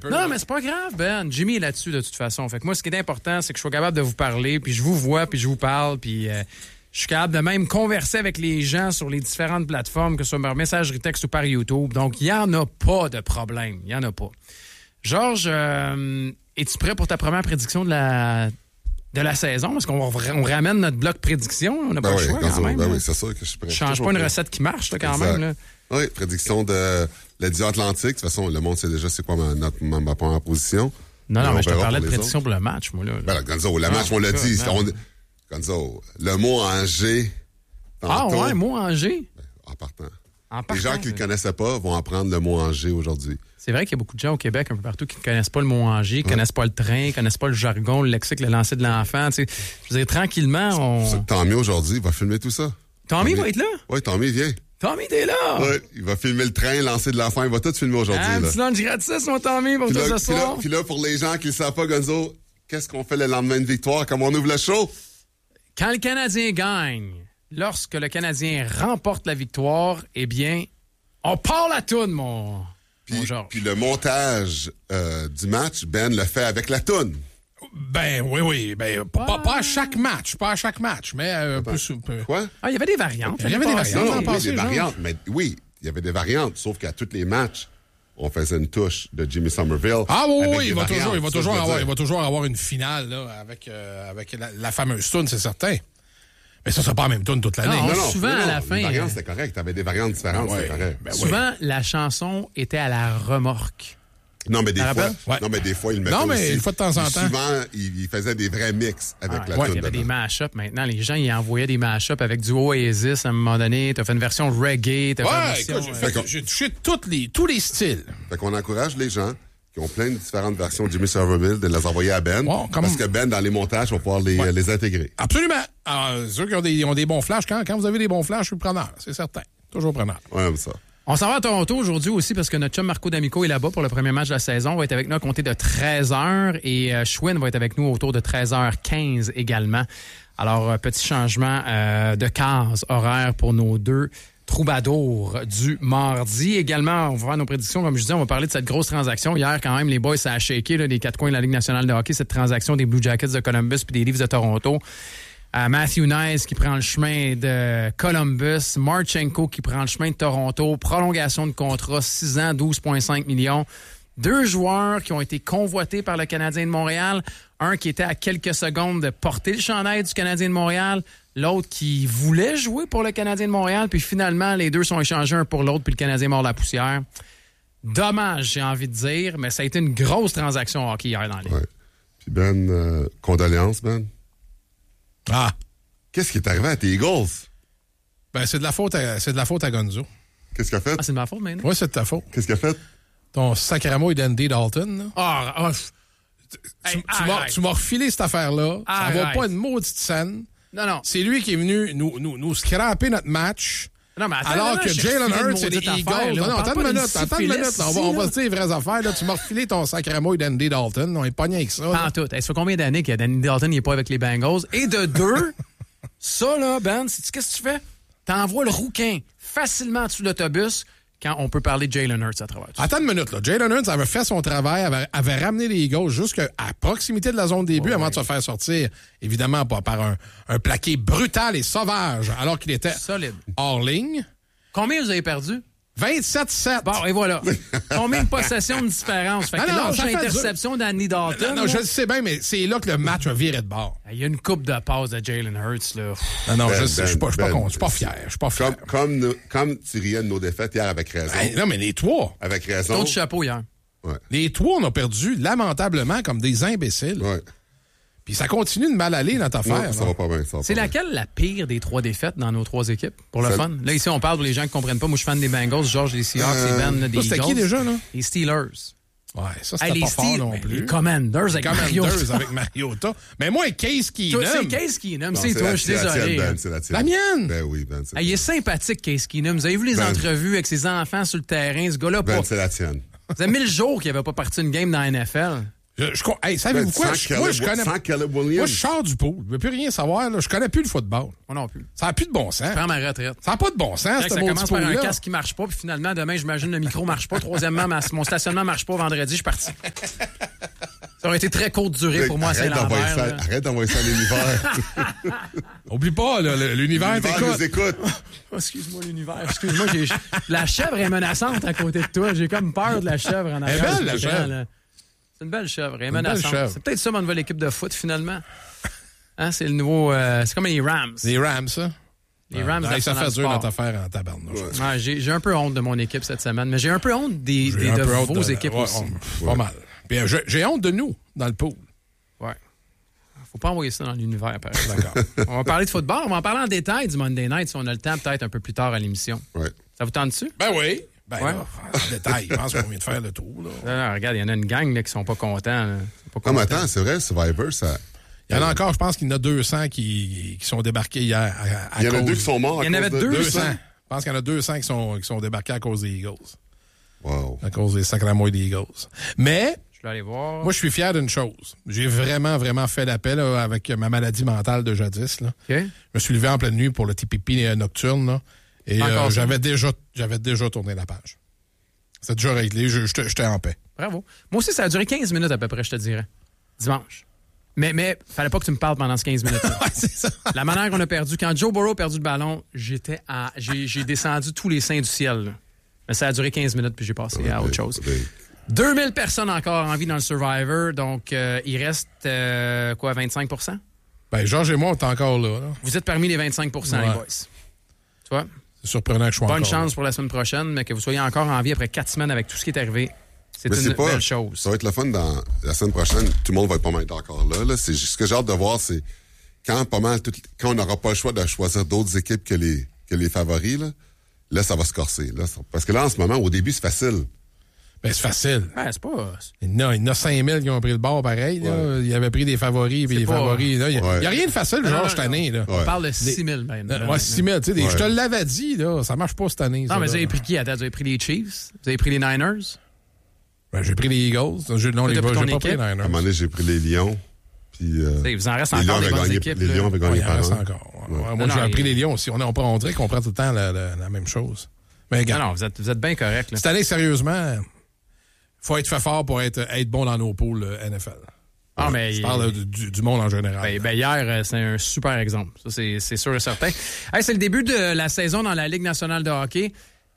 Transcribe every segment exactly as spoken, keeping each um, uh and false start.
peu. Non, mais c'est pas grave, Ben. Jimmy est là-dessus, de toute façon. Fait que moi, ce qui est important, c'est que je sois capable de vous parler, puis je vous vois, puis je vous parle, puis euh, je suis capable de même converser avec les gens sur les différentes plateformes, que ce soit par messagerie texte ou par YouTube. Donc, il n'y en a pas de problème. Il n'y en a pas. Georges, euh, es-tu prêt pour ta première prédiction de la... de la saison, parce qu'on on ramène notre bloc prédiction. On n'a ben pas oui, le choix quand ça, même. Ben oui, c'est sûr que je suis prêt. Je change pas une recette qui marche là, quand exact. même. Là. Oui, prédiction de la division Atlantique. De toute façon, le monde sait déjà c'est quoi ma, notre, ma, ma première position. Non, non, mais mais je te parlais pour de prédiction autres. pour le match, moi. Là. Ben là, Gonzo, le Ah, match, on l'a ça, dit. man. On, Gonzo, le mot en G. Ah ouais, mot en G? Ben, en partant. En partant. Les gens qui ne le connaissaient pas vont apprendre le mot en G aujourd'hui. C'est vrai qu'il y a beaucoup de gens au Québec, un peu partout, qui ne connaissent pas le mot en G, qui ne ouais. connaissent pas le train, qui ne connaissent pas le jargon, le lexique, le lancer de l'enfant. Tu sais, je veux dire, tranquillement, on... Tommy, aujourd'hui, il va filmer tout ça. Tommy, Tommy va être là? Oui, Tommy, viens. Tommy, t'es là? Oui, il va filmer le train, lancer de l'enfant. Il va tout filmer aujourd'hui. Ah, un petit lunch gratis, mon Tommy, pour toi ce soir. Puis là, pour les gens qui ne le savent pas, Gonzo, qu'est-ce qu'on fait le lendemain de victoire, comme on ouvre le show? Quand le Canadien gagne, lorsque le Canadien remporte la victoire, eh bien, on part la toune, mon, puis, mon Georges. Puis le montage euh, du match, Ben le fait avec la toune. Ben oui, oui. Ben, pas, pas, pas à chaque match, pas à chaque match, mais euh, peu, peu. Quoi? Ah, il y avait des variantes. Il y avait des variantes. Non, non, oui, passé, des genre. variantes. Mais oui, il y avait des variantes, sauf qu'à tous les matchs, on faisait une touche de Jimmy Somerville. Ah oui, oui, il va, toujours, il, va toujours avoir, il va toujours avoir une finale là, avec, euh, avec la, la fameuse toune, c'est certain. Mais ça ne sera pas la même toune toute l'année. Non, non, non, souvent, non, à la fin... Les variantes, c'était correct. Tu avais des variantes différentes, ouais, c'était correct. Ben souvent, oui. la chanson était à la remorque. Non, mais des Ça fois, ouais. non, mais des fois, il mettait Non, mais aussi, une fois de temps en temps. Souvent, il, il faisait des vrais mix avec Ah, la ouais, tune il y avait dedans. des mash-ups maintenant. Les gens, ils envoyaient des mash-ups avec du Oasis à un moment donné. T'as fait une version reggae. T'as Ouais, fait une écoute, version... j'ai, fait, j'ai touché toutes les, tous les styles. Fait qu'on encourage les gens qui ont plein de différentes versions de Jimmy Somerville de les envoyer à Ben. Wow, comme... Parce que Ben, dans les montages, va pouvoir les, ouais. les intégrer. Absolument. Alors, ceux qui ont des, ont des bons flashs, quand, quand vous avez des bons flashs, je suis preneur. C'est certain. Toujours preneur. On aime ça. On s'en va à Toronto aujourd'hui aussi parce que notre chum Marco D'Amico est là-bas pour le premier match de la saison. Il va être avec nous à compter de treize heures et euh, Schwinn va être avec nous autour de treize heures quinze également. Alors, euh, petit changement euh, de case horaire pour nos deux troubadours du mardi. Également, on va faire nos prédictions. Comme je disais, on va parler de cette grosse transaction. Hier, quand même, les boys, ça a shaké là, les quatre coins de la Ligue nationale de hockey, cette transaction des Blue Jackets de Columbus puis des Leafs de Toronto. Uh, Matthew Nice qui prend le chemin de Columbus, Marchenko qui prend le chemin de Toronto, prolongation de contrat, six ans, douze virgule cinq millions. Deux joueurs qui ont été convoités par le Canadien de Montréal. Un qui était à quelques secondes de porter le chandail du Canadien de Montréal. L'autre qui voulait jouer pour le Canadien de Montréal. Puis finalement, les deux sont échangés un pour l'autre, puis le Canadien mord la poussière. Dommage, j'ai envie de dire, mais ça a été une grosse transaction hockey hier dans la Ligue. Ouais. Puis Ben, euh, condoléances, Ben. Ah. Qu'est-ce qui est arrivé à tes Eagles? Ben, c'est de la faute à, c'est de la faute à Gonzo. Qu'est-ce qu'il a fait? Ah, c'est de ma faute maintenant? Oui, c'est de ta faute. Qu'est-ce qu'il a fait? Ton sacramo et d'Andy Dalton, là. Ah, ah, Tu, tu, m'as, tu m'as refilé cette affaire-là. Ça Arrête. va pas une maudite scène. Non, non. C'est lui qui est venu nous, nous, nous scraper notre match. Non, mais attends, alors là, que j'ai Jalen refilé Hurts, c'est des maudite Eagles. affaire, là. Non, non, On attends parle une pas minute, d'une attends une minute. syphilis là. On va, ici, on va là. se dire les vraies affaires. Là. Tu m'as refilé ton sacramo et d'Andy Dalton. On est pogné avec ça. Pas là. en tout. Hey, ça fait combien d'années que Danny Dalton n'est pas avec les Bengals? Et de deux, ça, là, Ben, sais-tu qu'est-ce que tu fais? T'envoies le rouquin facilement sous l'autobus quand on peut parler de Jalen Hurts à travers tout ça. Attends une minute. Là. Jalen Hurts avait fait son travail, avait, avait ramené les Eagles jusqu'à proximité de la zone début Oh, avant oui. de se faire sortir, évidemment, pas par un, un plaqué brutal et sauvage, alors qu'il était Solide. hors ligne. Combien vous avez perdu? vingt-sept sept. Bon, et voilà. Combien de possessions de différence? Fait que Ah non, lâche ça fait l'interception d'Andy Dalton. Non, non, je le sais bien, mais c'est là que le match a viré de bord. Il y a une coupe de passes de Jalen Hurts, là. Non, non, Ben, je sais, je suis pas, je suis pas, Ben, con- je suis pas fier. Je suis pas fier. Comme, comme, nous- comme tu riais de nos défaites hier avec raison. Hey, non, mais les trois. Avec raison. D'autres chapeaux hier. Ouais. Les trois, on a perdu lamentablement comme des imbéciles. Ouais. Puis ça continue de mal aller, notre affaire. Non, ça là. va pas bien. Ça va C'est pas laquelle la pire des trois défaites dans nos trois équipes, pour le Ça- fun? Là, ici, on parle pour les gens qui comprennent pas. Moi, je suis fan des Bengals, Georges des Seahawks, Euh, et Ben là, des ça, c'était Eagles. qui déjà, là? Les Steelers. Ouais, ça, c'était Hey, les pas fort Steelers, non ben, plus. les Commanders avec Commanders Mariota. avec Mariota. Mais moi, Case Keenum. Toi, c'est Case Keenum, Non, c'est toi, la- je suis c'est la désolé. tienne, hein. Ben, c'est la tienne. La mienne? Ben oui, Ben, c'est Ah, il est sympathique, Case Keenum. Vous avez vu les Ben- entrevues avec ses enfants sur le terrain, ce gars-là, Ben, pas... c'est la tienne. Ça fait mille jours qu'il n'avait pas parti une game dans la N F L. Je, je, hey, savez-vous quoi? Je, moi, je connais. Moi, je sors du pool. Je veux plus rien savoir. Là. Je connais plus le football. Moi non plus. Ça n'a plus de bon sens. Je prends ma retraite. Ça n'a pas de bon sens, ce Ça commence par un casque qui marche pas, puis finalement, demain, j'imagine le micro marche pas. Troisièmement, ma, mon stationnement marche pas vendredi, je suis parti. Ça aurait été très courte durée pour moi, c'est l'envers. Arrête d'envoyer ça à l'univers. Oublie pas, là, l'univers t'écoute. écoute. Oh, excuse-moi, l'univers. Excuse-moi, j'ai... la chèvre est menaçante à côté de toi. J'ai comme peur de la chèvre en arrière. Elle est belle, la chèvre. Là. C'est une belle chèvre, elle est menaçante. C'est peut-être ça ma nouvelle équipe de foot, finalement. Hein, c'est le nouveau... Euh, c'est comme les Rams. Les Rams, ça? Les Rams, ouais, ça fait dur notre affaire en tabarnouche. Ouais. Ouais, j'ai, j'ai un peu honte de mon équipe cette semaine, mais j'ai un peu honte des, des, de vos de, équipes ouais, aussi. On, ouais. Pas mal. Puis, j'ai, j'ai honte de nous, dans le pool. Ouais. Faut pas envoyer ça dans l'univers, par exemple. D'accord. On va parler de football. On va en parler en détail du Monday Night si on a le temps, peut-être un peu plus tard à l'émission. Ouais. Ça vous tente dessus? Ben oui. Ben ouais. là, en détail, je pense qu'on vient de faire le tour. Là. Là, là, regarde, il y en a une gang là, qui sont pas contents. Là. Pas contents. Non, mais attends, c'est vrai, Survivor, ça... Il y en a encore, je pense qu'il y en a deux cents qui, qui sont débarqués hier. À, à il y en a cause... deux qui sont morts. Il y en avait deux cents. Je pense qu'il y en a deux cents qui sont, qui sont débarqués à cause des Eagles. Wow. À cause des Sacramento des Eagles. Mais... Aller voir. Moi, je suis fier d'une chose. J'ai vraiment, vraiment fait l'appel là, avec ma maladie mentale de jadis. Là. Okay. Je me suis levé en pleine nuit pour le T P P nocturne. Là, et euh, j'avais, déjà, j'avais déjà tourné la page. C'était déjà réglé. Je, j'étais, j'étais en paix. Bravo. Moi aussi, ça a duré quinze minutes à peu près, je te dirais. Dimanche. Mais mais fallait pas que tu me parles pendant ces quinze minutes. Ouais, c'est ça. La manière qu'on a perdu. Quand Joe Burrow a perdu le ballon, j'étais à, j'ai, j'ai descendu tous les seins du ciel. Là. Mais ça a duré quinze minutes, puis j'ai passé ouais, à autre chose. Ouais. deux mille personnes encore en vie dans le Survivor, donc euh, il reste, euh, quoi, vingt-cinq pour cent? Ben, Georges et moi, on est encore là. là. Vous êtes parmi les vingt-cinq pour cent, ouais. Les boys. Tu vois? C'est surprenant que je sois Bonne encore chance là. Pour la semaine prochaine, mais que vous soyez encore en vie après quatre semaines avec tout ce qui est arrivé. C'est mais une c'est pas, belle chose. Ça va être le fun dans la semaine prochaine. Tout le monde va être pas mal encore là. là. C'est, ce que j'ai hâte de voir, c'est quand pas mal tout, quand on n'aura pas le choix de choisir d'autres équipes que les, que les favoris, là, là, ça va se corser. Là. Parce que là, en ce moment, au début, c'est facile. Ben, c'est facile. Ouais, c'est pas... Il y en a, il y en a cinq mille qui ont pris le bord pareil. Ouais. Là. Ils avaient pris des favoris puis des pas... favoris. Là. Il n'y a, ouais. a rien de facile, non, genre, cette année. Là. On ouais. parle de six mille même. Là, ouais, six mille. Tu sais, ouais. Je te l'avais dit, là, ça marche pas cette année. Non, ça, mais là. Vous avez pris qui? Attends, vous avez pris les Chiefs? Vous avez pris les Niners? Ben, j'ai pris les Eagles. Je, non, les, j'ai pas équipe? pris les Niners. À un moment donné, j'ai pris les Lions. Puis, euh, il vous en reste encore des bonnes gagné, équipes. Les Lions avaient gagné par an. Encore. Ouais. Ouais, moi, non, j'ai non, pris il... les Lions aussi. On, on, on dirait qu'on prend tout le temps la, la, la même chose. Mais regarde. Non, non, vous êtes, vous êtes bien correct. Là. Cette année, sérieusement... faut être fait fort pour être, être bon dans nos poules N F L. Ah, mais je parle du, du, du monde en général. Ben, ben hier, c'est un super exemple. Ça, c'est, c'est sûr et certain. Hey, c'est le début de la saison dans la Ligue nationale de hockey.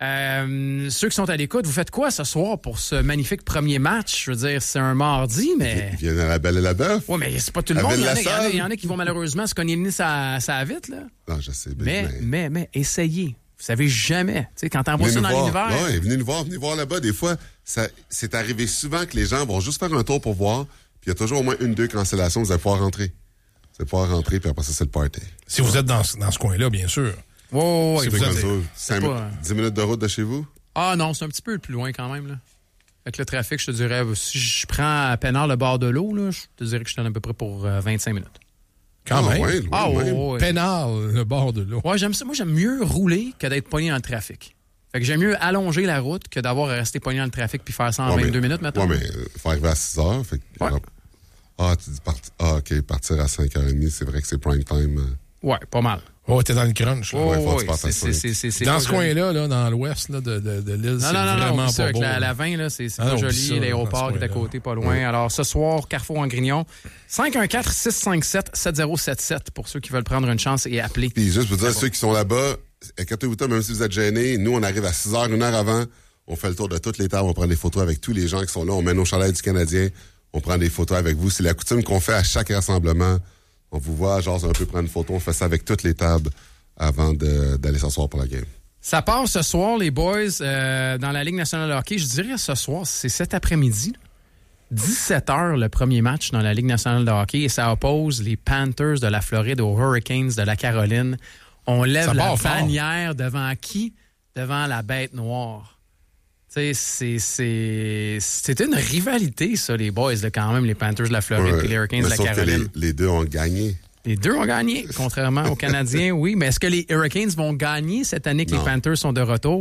Euh, ceux qui sont à l'écoute, vous faites quoi ce soir pour ce magnifique premier match? Je veux dire, c'est un mardi, mais... Ils viennent à la Belle et la Bœuf. Oui, mais c'est pas tout le monde. Il y, en a, il, y en a, il y en a qui vont malheureusement se cogner le nez ça, ça vite, là. Non, je sais bien. Mais, mais, mais, mais essayez. Vous savez jamais. Tu sais, quand t'envoies ça dans voir. l'univers... Oui, venez nous voir, venez voir là-bas. Des fois, ça, c'est arrivé souvent que les gens vont juste faire un tour pour voir, puis il y a toujours au moins une, deux cancellations, vous allez pouvoir rentrer. Vous allez pouvoir rentrer, puis après ça, c'est le party. Si vous êtes dans, dans ce coin-là, bien sûr. Oui, oui, oui. Si vous êtes... cinq, pas... dix minutes de route de chez vous? Ah non, c'est un petit peu plus loin quand même, là. Avec le trafic, je te dirais, si je prends à Pénard le bord de l'eau, là, je te dirais que je suis à peu près pour euh, vingt-cinq minutes. Quand ah, même. Ouais, loin, ah, même. ouais, ouais. Pénal, le bord de l'eau. Ouais, j'aime ça. Moi, j'aime mieux rouler que d'être pogné dans le trafic. Fait que j'aime mieux allonger la route que d'avoir à rester pogné dans le trafic puis faire ça en ouais, vingt-deux mais, minutes, maintenant. Ouais, mais il euh, faut arriver à six heures. Fait que, ouais. alors, ah, tu dis part... ah, OK, partir à cinq heures trente, c'est vrai que c'est prime time. Euh... Ouais, pas mal. Oh, t'es dans le crunch. Là. Oh, ouais, faut oui, c'est, c'est, c'est, c'est, c'est dans ce coin-là, là, dans l'ouest là, de, de, de l'île, non, c'est non, non, vraiment non, pas ça, beau. La, la vingt, là, c'est, c'est ah, pas non, joli. Ça, l'aéroport qui est à côté, pas loin. Ouais. Alors, ce soir, Carrefour en Grignon. cinq un quatre, six cinq sept, sept zéro sept sept pour ceux qui veulent prendre une chance et appeler. Puis juste vous dire, c'est ceux bon. qui sont là-bas, inquiétez-vous pas, même si vous êtes gênés, nous, on arrive à six heures, une heure avant. On fait le tour de toutes les tables, on prend des photos avec tous les gens qui sont là. On mène au chalet du Canadien, on prend des photos avec vous. C'est la coutume qu'on fait à chaque rassemblement. On vous voit, genre, un peu prendre une photo. On fait ça avec toutes les tables avant de, d'aller s'asseoir pour la game. Ça part ce soir, les boys, euh, dans la Ligue nationale de hockey. Je dirais ce soir, c'est cet après-midi. dix-sept heures, le premier match dans la Ligue nationale de hockey. Et ça oppose les Panthers de la Floride aux Hurricanes de la Caroline. On lève la bannière devant qui? Devant la bête noire. Tu sais, c'est, c'est, c'est une rivalité, ça, les boys, là, quand même, les Panthers de la Floride et ouais, les Hurricanes de la Caroline. Les, les deux ont gagné. Les deux ont gagné, contrairement aux Canadiens, oui. Mais est-ce que les Hurricanes vont gagner cette année que non. les Panthers sont de retour?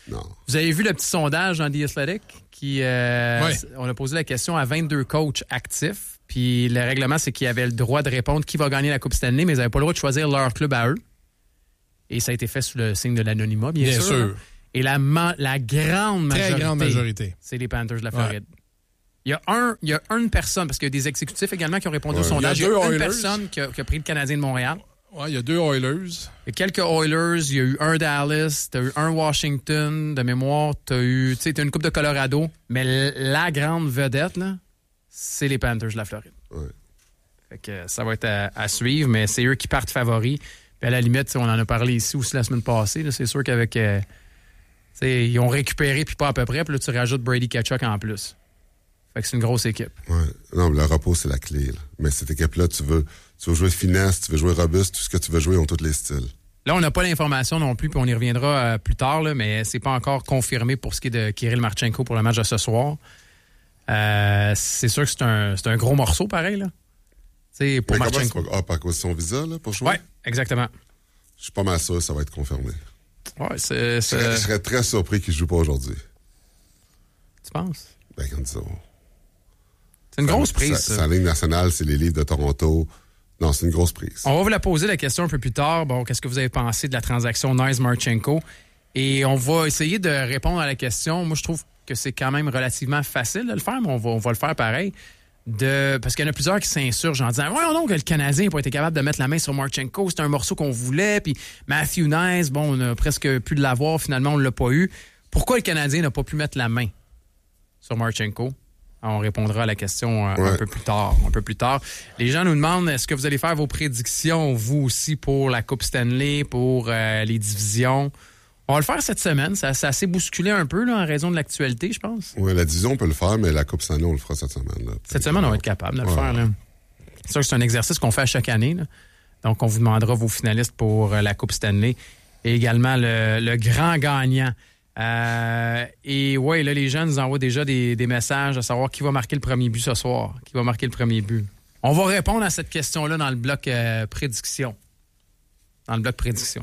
Non. Vous avez vu le petit sondage dans The Athletic? Qui, euh, ouais. On a posé la question à vingt-deux coachs actifs. Puis le règlement, c'est qu'ils avaient le droit de répondre qui va gagner la Coupe Stanley, mais ils n'avaient pas le droit de choisir leur club à eux. Et ça a été fait sous le signe de l'anonymat, bien, bien sûr. sûr. Et la, ma- la grande majorité, Très grande majorité, c'est les Panthers de la Floride. Ouais. Il y a un, il y a une personne, parce qu'il y a des exécutifs également qui ont répondu ouais. au sondage. Il y a, il y a une Oilers. personne qui a, qui a pris le Canadien de Montréal. Ouais, il y a deux Oilers. Il y a quelques Oilers, il y a eu un Dallas, t'as eu un Washington, de mémoire, t'as eu, tu sais, t'as une coupe de Colorado, mais l- la grande vedette, là, c'est les Panthers de la Floride. Ouais. Fait que ça va être à, à suivre, mais c'est eux qui partent favoris. Puis à la limite, on en a parlé ici aussi la semaine passée, là, c'est sûr qu'avec, euh, ils ont récupéré puis pas à peu près, puis là, tu rajoutes Brady Tkachuk en plus. Fait que c'est une grosse équipe. Ouais. Non, mais le repos, c'est la clé. Là. Mais cette équipe-là, tu veux, tu veux jouer finesse, tu veux jouer robuste, tout ce que tu veux jouer, ils ont tous les styles. Là, on n'a pas l'information non plus, puis on y reviendra euh, plus tard, là, mais c'est pas encore confirmé pour ce qui est de Kirill Marchenko pour le match de ce soir. Euh, c'est sûr que c'est un, c'est un gros morceau, pareil. Là. T'sais, pour mais Marchenko. comment c'est pas... Ah, par cause de son visa, là, pour jouer? Oui, exactement. Je suis pas mal sûr que ça va être confirmé. Ouais, c'est, Je, c'est... serais, je serais très surpris qu'il ne joue pas aujourd'hui. Tu penses? Ben, quand disons. C'est une Sa- grosse prise. Sa, ça. sa ligne nationale, c'est les livres de Toronto. Non, c'est une grosse prise. On va vous la poser la question un peu plus tard. Bon, qu'est-ce que vous avez pensé de la transaction Nice-Marchenko? Et on va essayer de répondre à la question. Moi, je trouve que c'est quand même relativement facile de le faire, mais on va, on va le faire pareil. De... Parce qu'il y en a plusieurs qui s'insurgent en disant « Voyons donc que le Canadien n'a pas été capable de mettre la main sur Marchenko. C'était un morceau qu'on voulait. Puis Matthew Nice, bon, on a presque pu l'avoir. Finalement, on ne l'a pas eu. Pourquoi le Canadien n'a pas pu mettre la main sur Marchenko? » On répondra à la question euh, ouais. un peu plus tard. Un peu plus tard. Les gens nous demandent est-ce que vous allez faire vos prédictions, vous aussi, pour la Coupe Stanley, pour euh, les divisions. On va le faire cette semaine. Ça, ça s'est bousculé un peu là, en raison de l'actualité, je pense. Oui, la division, on peut le faire, mais la Coupe Stanley, on le fera cette semaine. Là. Cette semaine, on va être capable de le ouais. faire. Là. C'est sûr que c'est un exercice qu'on fait à chaque année. Là. Donc, on vous demandera vos finalistes pour euh, la Coupe Stanley et également le, le grand gagnant. Euh, et ouais, là, les gens nous envoient déjà des, des messages à savoir qui va marquer le premier but ce soir. Qui va marquer le premier but. On va répondre à cette question-là dans le bloc euh, prédiction. Dans le bloc prédiction.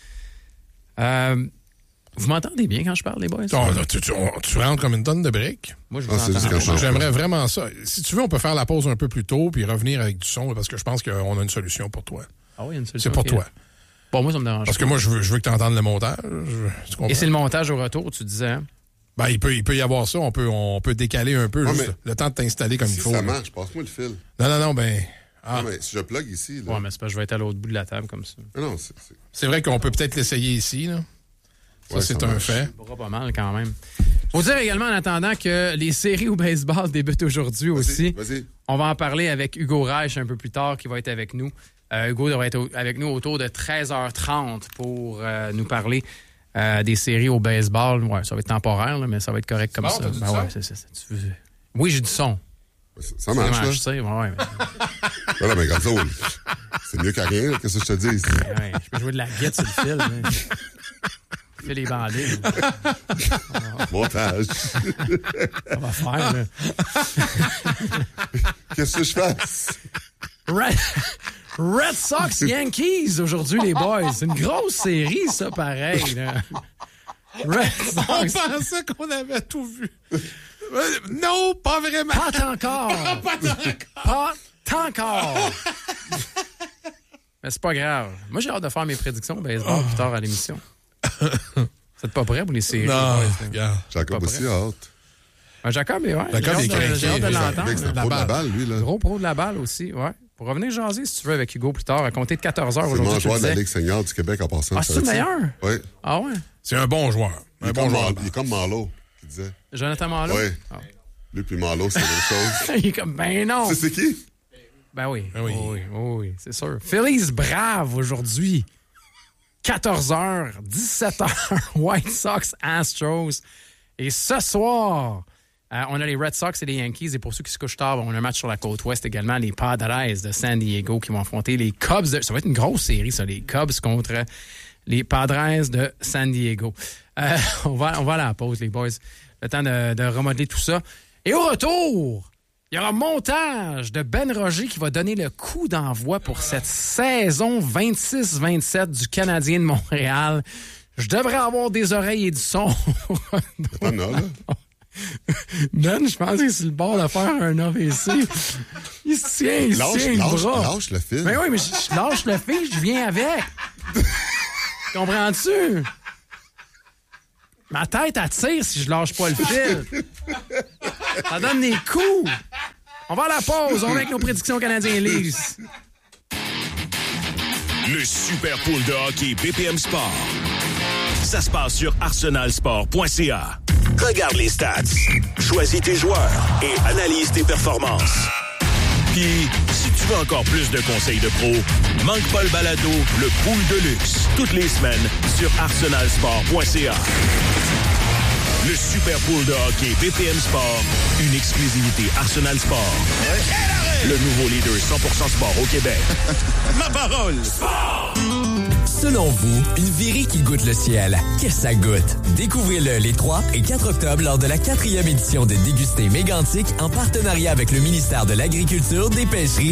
Euh, vous m'entendez bien quand je parle, les boys? Oh, tu, tu, on, tu rentres comme une tonne de briques. Moi, je vous Ah, c'est entends. juste quand J'aimerais vraiment ça. Si tu veux, on peut faire la pause un peu plus tôt puis revenir avec du son parce que je pense qu'on a une solution pour toi. Ah oui, il y a une solution. C'est pour okay. toi. Bon, moi, ça me dérange Parce pas. que moi, je veux, je veux que tu entendes le montage. Je, tu comprends? Et c'est le montage au retour, tu disais. Hein? Ben, il peut, il peut y avoir ça. On peut, on peut décaler un peu Ouais, juste mais le temps de t'installer comme si il faut. ça là. marche, passe-moi le fil. Non, non, non, ben... Ah. Non, mais si je plug ici... Là... Ouais, mais c'est pas je vais être à l'autre bout de la table comme ça. Ah non, c'est... c'est... C'est vrai qu'on peut peut-être l'essayer ici. Là. Ça, Ouais, c'est ça un marche. fait. Ça pas mal quand même. Faut dire également en attendant que les séries au baseball débutent aujourd'hui aussi. Vas-y, vas-y. On va en parler avec Hugo Reich un peu plus tard qui va être avec nous. Euh, Hugo devrait être au- avec nous autour de treize heures trente pour euh, nous parler euh, des séries au baseball. Ouais, ça va être temporaire, là, mais ça va être correct comme Bon, ça. t'as du Ben son? ouais, c'est, c'est, c'est- tu veux- Oui, j'ai du son. Ça, ça marche, Vraiment, là. je sais, ouais, ouais, mais- Voilà, mais Gonzo, c'est mieux qu'à rien, qu'est-ce que je te dis? ouais, je peux jouer de la guette sur le fil. Mais... Fais les bandits. Montage. On va faire, là. Qu'est-ce que je fasse? Red, Red Sox Yankees aujourd'hui, les boys. C'est une grosse série, ça, pareil. Là. Red On Sox. pensait qu'on avait tout vu. Euh, Non, pas vraiment. Pas encore. Pas encore. Pas encore. Mais c'est pas grave. Moi, j'ai hâte de faire mes prédictions au baseball plus tard à l'émission. Vous êtes pas prêts pour les séries? Non, les boys, là? regarde. Jacob Pas aussi prêt. a hâte. Ben, Jacob, mais ouais. Jacob j'ai est hâte de- craqué. j'ai hâte de Mec, l'entendre. Mec, c'est un La pro de la balle. balle, lui, là. Gros pro de la balle aussi, ouais. Pour revenir jaser, si tu veux, avec Hugo plus tard, à compter de quatorze heures C'est le aujourd'hui. meilleur tu joueur de la disais. Ligue senior du Québec en passant. Ah, c'est le meilleur? Oui. Ah ouais? C'est un bon joueur. Il Un est bon comme joueur. Mar- il est comme Marlowe, qui disait. Jonathan Malo? Oui. Ah. Lui puis Marlowe, c'est la même chose. Il est comme, ben non! Tu sais, c'est qui? Ben oui. Ben oui. oui, oui, oui, c'est sûr. Phillies brave aujourd'hui. quatorze heures, dix-sept heures, White Sox, Astros. Et ce soir, euh, on a les Red Sox et les Yankees. Et pour ceux qui se couchent tard, on a un match sur la côte ouest également. Les Padres de San Diego qui vont affronter les Cubs. De... Ça va être une grosse série, ça. Les Cubs contre les Padres de San Diego. Euh, on, va, on va à la pause, les boys. Le temps de, de remodeler tout ça. Et au retour, il y aura un montage de Ben Roger qui va donner le coup d'envoi pour cette saison vingt-six vingt-sept du Canadien de Montréal. Je devrais avoir des oreilles et du son. T'en as, là? Ben, je pense qu'il est sur le bord de faire un A V C. Il se tient, il lâche, se tient lâche, le bras. Lâche le fil. Ben oui, mais je, je lâche le fil, je viens avec. Comprends-tu? Ma tête attire si je lâche pas le fil. Ça donne des coups. On va à la pause. On va avec nos prédictions Canadiens Leafs. Le Super Pool de hockey B P M Sport. Ça se passe sur arsenal sport point c a. Regarde les stats, choisis tes joueurs et analyse tes performances. Puis, si tu veux encore plus de conseils de pro, manque pas le balado, le Pool de luxe, toutes les semaines sur arsenal sport point c a. Le Super Pool de hockey B P M Sport, une exclusivité Arsenal Sport. Le nouveau leader cent pour cent sport au Québec. Ma parole! Sport! Selon vous, une virée qui goûte le ciel, qu'est-ce que ça goûte? Découvrez-le les trois et quatre octobre lors de la quatrième édition de Déguster Mégantic en partenariat avec le ministère de l'Agriculture, des Pêcheries